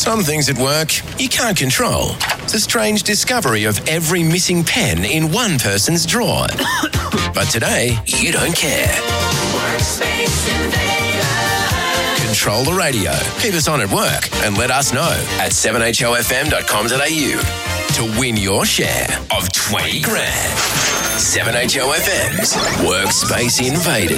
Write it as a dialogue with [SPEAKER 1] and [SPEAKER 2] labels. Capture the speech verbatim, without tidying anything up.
[SPEAKER 1] Some things at work you can't control. The strange discovery of every missing pen in one person's drawer. But today, you don't care. Workspace Invader. Control the radio. Keep us on at work and let us know at seven h o f m dot com dot a u to win your share of twenty grand. seven H O F M's Workspace Invaders.